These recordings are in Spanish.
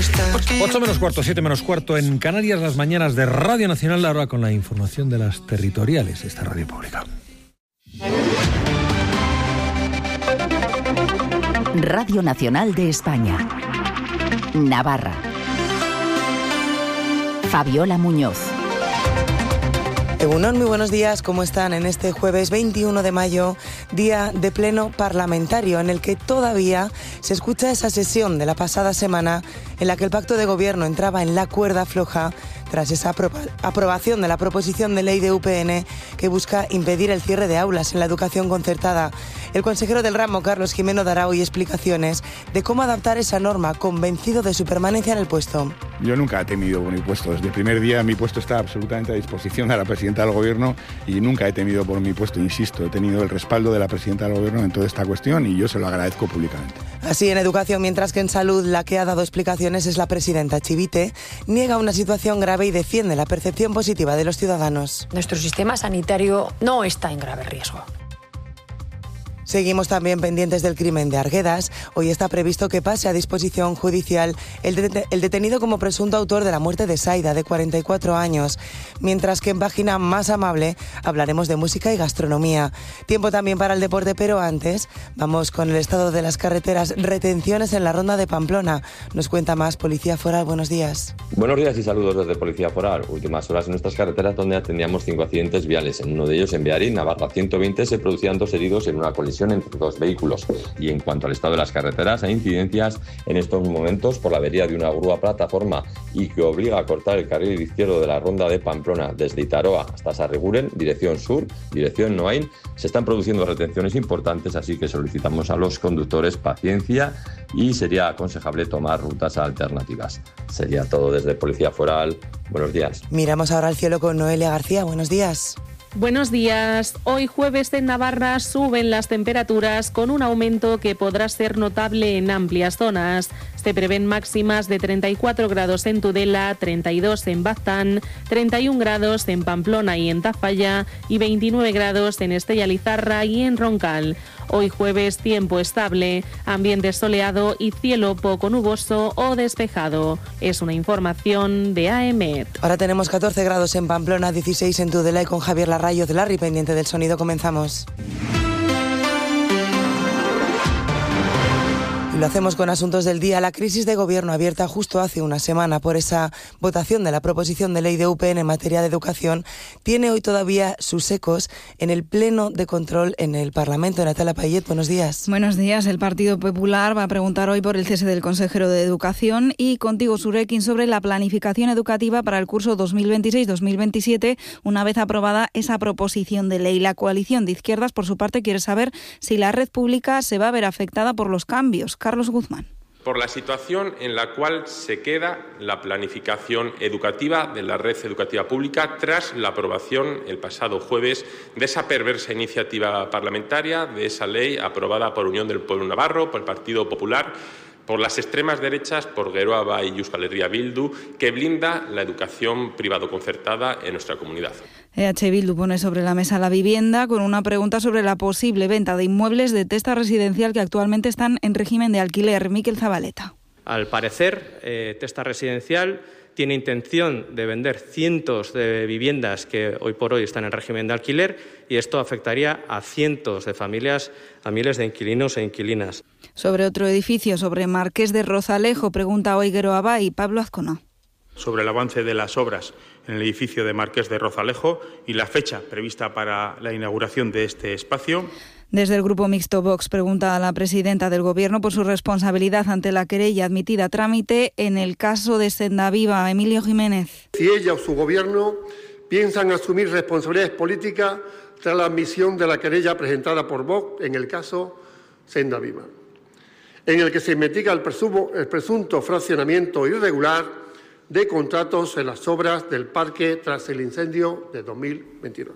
8 menos cuarto, 7 menos cuarto en Canarias, las mañanas de Radio Nacional, ahora con la información de las territoriales, esta radio pública. Radio Nacional de España. Navarra. Fabiola Muñoz. Egunon, muy buenos días, ¿cómo están? En este jueves 21 de mayo, día de pleno parlamentario, en el que todavía se escucha esa sesión de la pasada semana en la que el pacto de gobierno entraba en la cuerda floja tras esa aprobación de la proposición de ley de UPN que busca impedir el cierre de aulas en la educación concertada. El consejero del ramo, Carlos Jimeno, dará hoy explicaciones de cómo adaptar esa norma, convencido de su permanencia en el puesto. Yo nunca he temido por mi puesto. Desde el primer día mi puesto está absolutamente a disposición de la presidenta del Gobierno y nunca he temido por mi puesto, insisto. He tenido el respaldo de la presidenta del Gobierno en toda esta cuestión y yo se lo agradezco públicamente. Así en educación, mientras que en salud la que ha dado explicaciones es la presidenta Chivite, niega una situación grave y defiende la percepción positiva de los ciudadanos. Nuestro sistema sanitario no está en grave riesgo. Seguimos también pendientes del crimen de Arguedas. Hoy está previsto que pase a disposición judicial el detenido como presunto autor de la muerte de Saida, de 44 años. Mientras que en página más amable hablaremos de música y gastronomía. Tiempo también para el deporte, pero antes vamos con el estado de las carreteras. Retenciones en la ronda de Pamplona. Nos cuenta más Policía Foral. Buenos días. Buenos días y saludos desde Policía Foral. Últimas horas en nuestras carreteras donde atendíamos 5 accidentes viales. En uno de ellos, en Bearín, Navarra 120, se producían 2 heridos en una colisión entre 2 vehículos. Y en cuanto al estado de las carreteras, hay incidencias en estos momentos por la avería de una grúa plataforma y que obliga a cortar el carril izquierdo de la ronda de Pamplona desde Itaroa hasta Sarriguren, dirección sur, dirección Noain. Se están produciendo retenciones importantes, así que solicitamos a los conductores paciencia y sería aconsejable tomar rutas alternativas. Sería todo desde Policía Foral. Buenos días. Miramos ahora al cielo con Noelia García. Buenos días. Buenos días. Hoy jueves en Navarra suben las temperaturas con un aumento que podrá ser notable en amplias zonas. Se prevén máximas de 34 grados en Tudela, 32 en Baztán, 31 grados en Pamplona y en Tafalla y 29 grados en Estella Lizarra y en Roncal. Hoy jueves tiempo estable, ambiente soleado y cielo poco nuboso o despejado. Es una información de AEMET. Ahora tenemos 14 grados en Pamplona, 16 en Tudela y con Javier Larrayo de Larry pendiente del sonido comenzamos. Lo hacemos con asuntos del día. La crisis de gobierno abierta justo hace una semana por esa votación de la proposición de ley de UPN en materia de educación tiene hoy todavía sus ecos en el pleno de control en el Parlamento. Natalia Payet, buenos días. Buenos días. El Partido Popular va a preguntar hoy por el cese del consejero de Educación y contigo, Surekin, sobre la planificación educativa para el curso 2026-2027 una vez aprobada esa proposición de ley. La coalición de izquierdas, por su parte, quiere saber si la red pública se va a ver afectada por los cambios. Carlos Guzmán. Por la situación en la cual se queda la planificación educativa de la red educativa pública tras la aprobación el pasado jueves de esa perversa iniciativa parlamentaria, de esa ley aprobada por Unión del Pueblo Navarro, por el Partido Popular, por las extremas derechas, por Geroa Bai y Euskal Herria Bildu, que blinda la educación privado-concertada en nuestra comunidad. EH Bildu pone sobre la mesa la vivienda con una pregunta sobre la posible venta de inmuebles de testa residencial que actualmente están en régimen de alquiler. Miquel Zabaleta. Al parecer, Testa Residencial tiene intención de vender cientos de viviendas que hoy por hoy están en régimen de alquiler y esto afectaría a cientos de familias, a miles de inquilinos e inquilinas. Sobre otro edificio, sobre Marqués de Rozalejo, pregunta hoy Geroa Bai y Pablo Azcona. Sobre el avance de las obras en el edificio de Marqués de Rozalejo y la fecha prevista para la inauguración de este espacio. Desde el Grupo Mixto Vox pregunta a la presidenta del Gobierno por su responsabilidad ante la querella admitida a trámite en el caso de Sendaviva. Emilio Jiménez. Si ella o su Gobierno piensan asumir responsabilidades políticas tras la admisión de la querella presentada por Vox en el caso Sendaviva, en el que se investiga el presunto fraccionamiento irregular de contratos en las obras del parque tras el incendio de 2022.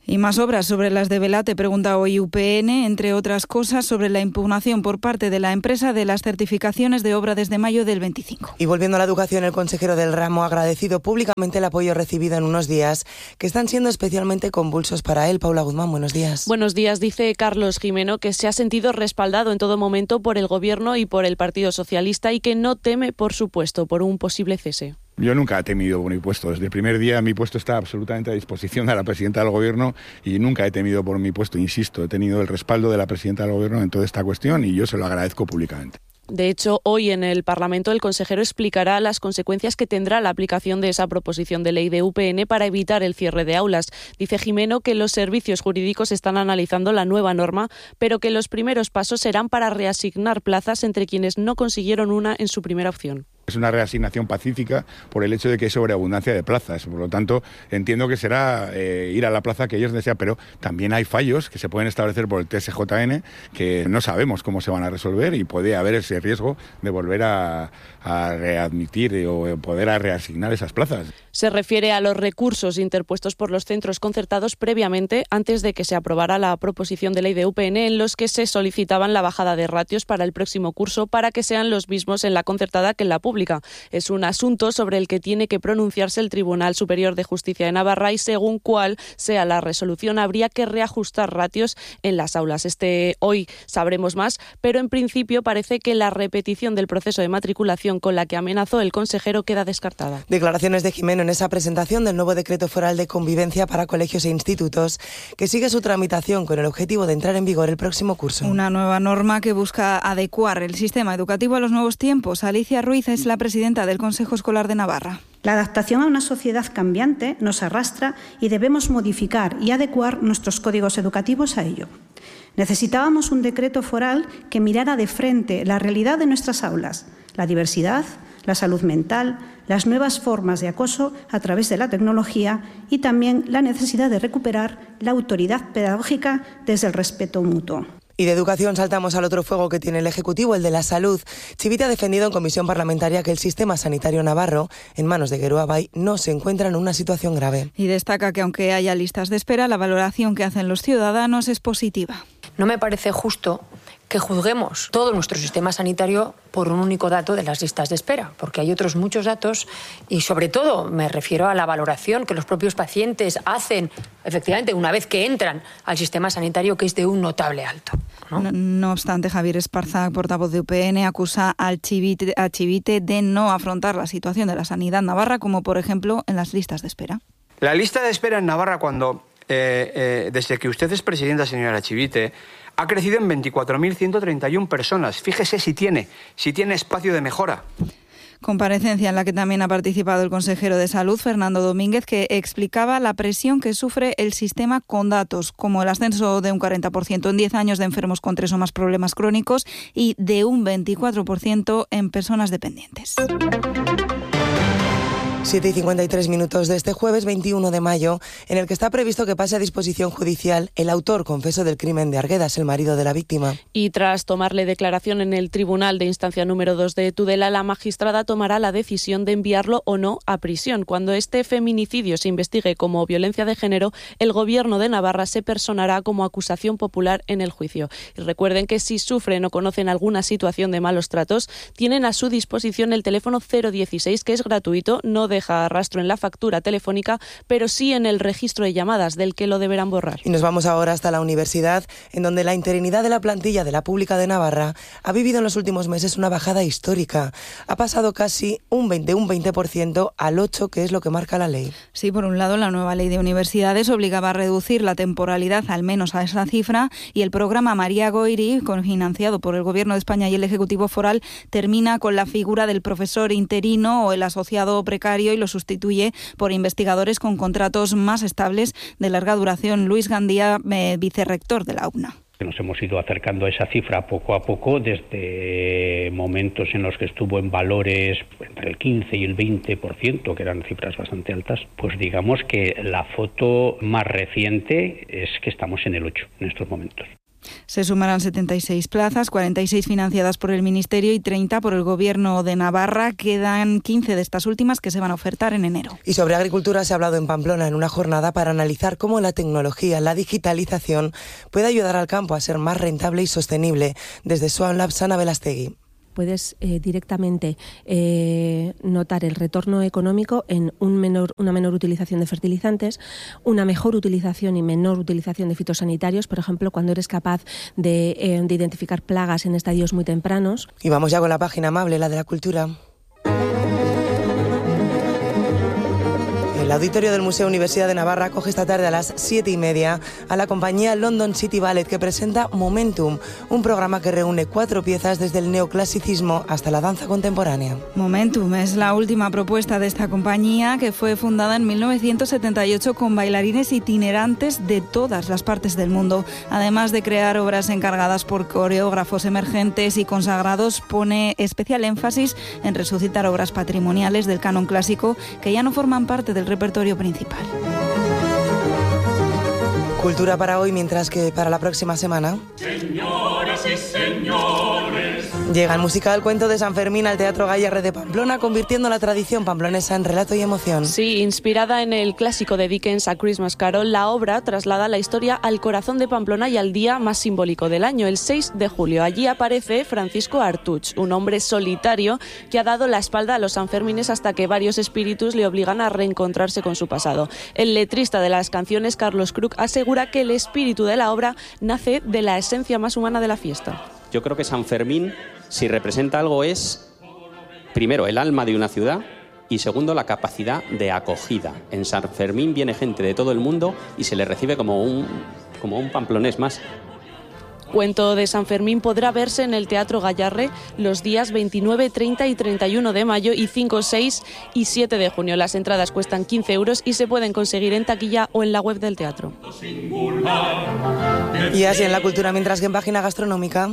Y más obras sobre las de Velate, pregunta hoy UPN, entre otras cosas, sobre la impugnación por parte de la empresa de las certificaciones de obra desde mayo del 25. Y volviendo a la educación, el consejero del ramo ha agradecido públicamente el apoyo recibido en unos días que están siendo especialmente convulsos para él. Paula Guzmán, buenos días. Buenos días, dice Carlos Gimeno, que se ha sentido respaldado en todo momento por el Gobierno y por el Partido Socialista y que no teme, por supuesto, por un posible cese. Yo nunca he temido por mi puesto. Desde el primer día mi puesto está absolutamente a disposición de la presidenta del Gobierno y nunca he temido por mi puesto, insisto. He tenido el respaldo de la presidenta del Gobierno en toda esta cuestión y yo se lo agradezco públicamente. De hecho, hoy en el Parlamento el consejero explicará las consecuencias que tendrá la aplicación de esa proposición de ley de UPN para evitar el cierre de aulas. Dice Gimeno que los servicios jurídicos están analizando la nueva norma, pero que los primeros pasos serán para reasignar plazas entre quienes no consiguieron una en su primera opción. Es una reasignación pacífica por el hecho de que hay sobreabundancia de plazas. Por lo tanto, entiendo que será ir a la plaza que ellos desean, pero también hay fallos que se pueden establecer por el TSJN que no sabemos cómo se van a resolver y puede haber ese riesgo de volver a readmitir o poder a reasignar esas plazas. Se refiere a los recursos interpuestos por los centros concertados previamente, antes de que se aprobara la proposición de ley de UPN, en los que se solicitaban la bajada de ratios para el próximo curso para que sean los mismos en la concertada que en la pública. Es un asunto sobre el que tiene que pronunciarse el Tribunal Superior de Justicia de Navarra y según cuál sea la resolución habría que reajustar ratios en las aulas. Hoy sabremos más, pero en principio parece que la repetición del proceso de matriculación con la que amenazó el consejero queda descartada. Declaraciones de Gimeno en esa presentación del nuevo decreto foral de convivencia para colegios e institutos que sigue su tramitación con el objetivo de entrar en vigor el próximo curso. Una nueva norma que busca adecuar el sistema educativo a los nuevos tiempos. Alicia Ruiz es la presidenta del Consejo Escolar de Navarra. La adaptación a una sociedad cambiante nos arrastra y debemos modificar y adecuar nuestros códigos educativos a ello. Necesitábamos un decreto foral que mirara de frente la realidad de nuestras aulas, la diversidad, la salud mental, las nuevas formas de acoso a través de la tecnología y también la necesidad de recuperar la autoridad pedagógica desde el respeto mutuo. Y de educación saltamos al otro fuego que tiene el Ejecutivo, el de la salud. Chivite ha defendido en comisión parlamentaria que el sistema sanitario navarro, en manos de Geroa Bai, no se encuentra en una situación grave. Y destaca que aunque haya listas de espera, la valoración que hacen los ciudadanos es positiva. No me parece justo que juzguemos todo nuestro sistema sanitario por un único dato de las listas de espera, porque hay otros muchos datos y sobre todo me refiero a la valoración que los propios pacientes hacen, efectivamente, una vez que entran al sistema sanitario, que es de un notable alto. No obstante, Javier Esparza, portavoz de UPN, acusa a Chivite de no afrontar la situación de la sanidad navarra, como por ejemplo en las listas de espera. La lista de espera en Navarra, desde que usted es presidenta, señora Chivite, ha crecido en 24.131 personas. Fíjese si tiene espacio de mejora. Comparecencia en la que también ha participado el consejero de Salud, Fernando Domínguez, que explicaba la presión que sufre el sistema con datos, como el ascenso de un 40% en 10 años de enfermos con 3 o más problemas crónicos y de un 24% en personas dependientes. 7:53 de este jueves 21 de mayo, en el que está previsto que pase a disposición judicial el autor confeso del crimen de Arguedas, el marido de la víctima. Y tras tomarle declaración en el Tribunal de Instancia número 2 de Tudela, la magistrada tomará la decisión de enviarlo o no a prisión. Cuando este feminicidio se investigue como violencia de género, el Gobierno de Navarra se personará como acusación popular en el juicio. Y recuerden que si sufren o conocen alguna situación de malos tratos, tienen a su disposición el teléfono 016, que es gratuito, no deja rastro en la factura telefónica, pero sí en el registro de llamadas, del que lo deberán borrar. Y nos vamos ahora hasta la universidad, en donde la interinidad de la plantilla de la Pública de Navarra ha vivido en los últimos meses una bajada histórica. Ha pasado casi un 20% al 8%, que es lo que marca la ley. Sí, por un lado, la nueva ley de universidades obligaba a reducir la temporalidad al menos a esa cifra, y el programa María Goiri, financiado por el Gobierno de España y el Ejecutivo Foral, termina con la figura del profesor interino o el asociado precario y lo sustituye por investigadores con contratos más estables de larga duración. Luis Gandía, vicerrector de la UNA. Nos hemos ido acercando a esa cifra poco a poco, desde momentos en los que estuvo en valores entre el 15 y el 20%, que eran cifras bastante altas. Pues digamos que la foto más reciente es que estamos en el 8 en estos momentos. Se sumarán 76 plazas, 46 financiadas por el Ministerio y 30 por el Gobierno de Navarra. Quedan 15 de estas últimas que se van a ofertar en enero. Y sobre agricultura se ha hablado en Pamplona en una jornada para analizar cómo la tecnología, la digitalización puede ayudar al campo a ser más rentable y sostenible. Desde Swan Labs, Ana Velastegui. Puedes directamente notar el retorno económico en una menor utilización de fertilizantes, una mejor utilización y menor utilización de fitosanitarios, por ejemplo, cuando eres capaz de identificar plagas en estadios muy tempranos. Y vamos ya con la página amable, la de la cultura. El auditorio del Museo Universidad de Navarra acoge esta tarde a las 7:30 a la compañía London City Ballet, que presenta Momentum, un programa que reúne 4 piezas desde el neoclasicismo hasta la danza contemporánea. Momentum es la última propuesta de esta compañía, que fue fundada en 1978 con bailarines itinerantes de todas las partes del mundo. Además de crear obras encargadas por coreógrafos emergentes y consagrados, pone especial énfasis en resucitar obras patrimoniales del canon clásico que ya no forman parte del repertorio principal. Cultura para hoy, mientras que para la próxima semana Señoras y señores, llega el musical Cuento de San Fermín al Teatro Gayarre de Pamplona, convirtiendo la tradición pamplonesa en relato y emoción. Sí, inspirada en el clásico de Dickens, A Christmas Carol, la obra traslada la historia al corazón de Pamplona y al día más simbólico del año, el 6 de julio. Allí aparece Francisco Artuch, un hombre solitario que ha dado la espalda a los Sanfermines hasta que varios espíritus le obligan a reencontrarse con su pasado. El letrista de las canciones, Carlos Kruk, asegura que el espíritu de la obra nace de la esencia más humana de la fiesta. Yo creo que San Fermín, si representa algo, es primero el alma de una ciudad y segundo la capacidad de acogida. En San Fermín viene gente de todo el mundo y se le recibe como un pamplonés más. Cuento de San Fermín podrá verse en el Teatro Gayarre los días 29, 30 y 31 de mayo y 5, 6 y 7 de junio. Las entradas cuestan 15 euros y se pueden conseguir en taquilla o en la web del teatro. Y así en la cultura, mientras que en página gastronómica,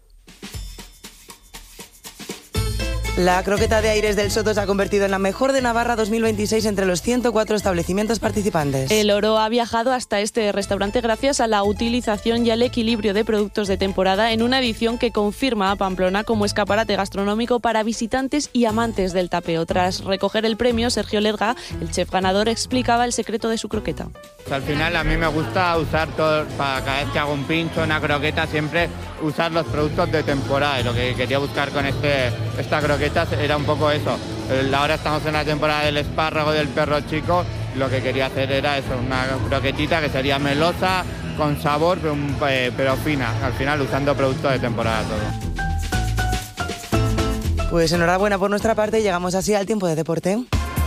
la croqueta de Aires del Soto se ha convertido en la mejor de Navarra 2026 entre los 104 establecimientos participantes. El oro ha viajado hasta este restaurante gracias a la utilización y al equilibrio de productos de temporada en una edición que confirma a Pamplona como escaparate gastronómico para visitantes y amantes del tapeo. Tras recoger el premio, Sergio Ledga, el chef ganador, explicaba el secreto de su croqueta. Al final a mí me gusta usar todo, para cada vez que hago un pincho, una croqueta, siempre usar los productos de temporada, y lo que quería buscar con esta croqueta era un poco eso. Ahora estamos en la temporada del espárrago, del perro chico, y lo que quería hacer era eso, una croquetita que sería melosa, con sabor, pero fina, al final usando productos de temporada todo. Pues enhorabuena por nuestra parte, llegamos así al tiempo de deporte.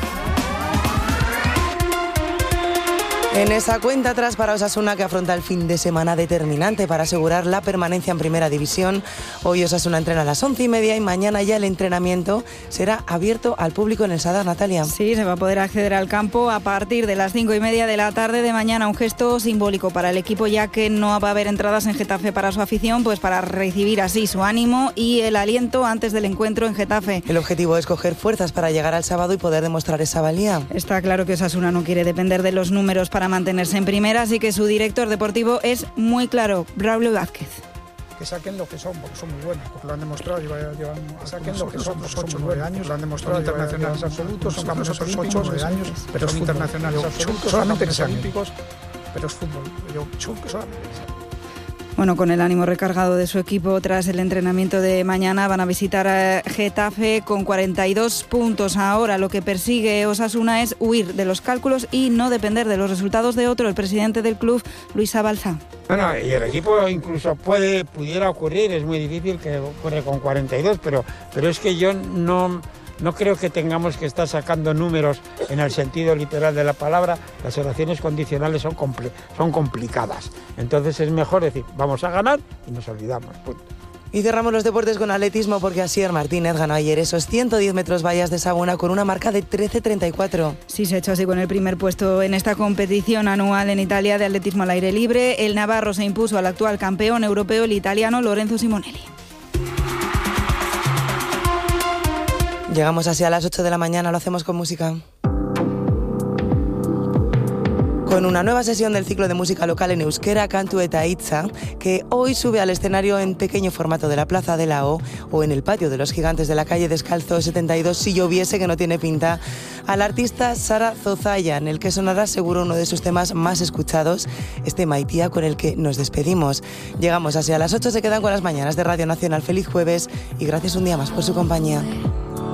En esa cuenta atrás para Osasuna, que afronta el fin de semana determinante para asegurar la permanencia en Primera División. Hoy Osasuna entrena a las 11:30 y mañana ya el entrenamiento será abierto al público en el Sadar. Natalia. Sí, se va a poder acceder al campo a partir de las 5:30 de la tarde de mañana. Un gesto simbólico para el equipo, ya que no va a haber entradas en Getafe para su afición, pues para recibir así su ánimo y el aliento antes del encuentro en Getafe. El objetivo es coger fuerzas para llegar al sábado y poder demostrar esa valía. Está claro que Osasuna no quiere depender de los números para mantenerse en primera, así que su director deportivo es muy claro, Braulio Vázquez. Que saquen lo que son, porque son muy buenos, porque lo han demostrado, llevan saquen lo que son, porque son 9 años, lo han demostrado, internacionales absolutos, son campeones olímpicos, 9 años, pero son internacionales absolutos, solamente que sean olímpicos, pero es fútbol, solamente que sean. Bueno, con el ánimo recargado de su equipo tras el entrenamiento de mañana, van a visitar a Getafe con 42 puntos. Ahora lo que persigue Osasuna es huir de los cálculos y no depender de los resultados de otro. El presidente del club, Luis Abalza. Bueno, y el equipo incluso pudiera ocurrir, es muy difícil que ocurra con 42, pero es que yo no creo que tengamos que estar sacando números en el sentido literal de la palabra. Las oraciones condicionales son complicadas. Entonces es mejor decir, vamos a ganar y nos olvidamos. Punto. Y cerramos los deportes con atletismo, porque Asier Martínez ganó ayer esos 110 metros vallas de Saguna con una marca de 13:34. Sí, se ha hecho así con el primer puesto en esta competición anual en Italia de atletismo al aire libre. El navarro se impuso al actual campeón europeo, el italiano Lorenzo Simonelli. Llegamos así a las 8 de la mañana, lo hacemos con música. con una nueva sesión del ciclo de música local en euskera, Kantu eta Hitza, que hoy sube al escenario en pequeño formato de la Plaza de la O o en el patio de los Gigantes de la calle Descalzo 72, si lloviese, que no tiene pinta, al artista Sara Zozaya, en el que sonará seguro uno de sus temas más escuchados, este Maitía, con el que nos despedimos. Llegamos hacia las 8, se quedan con las mañanas de Radio Nacional. Feliz jueves y gracias un día más por su compañía.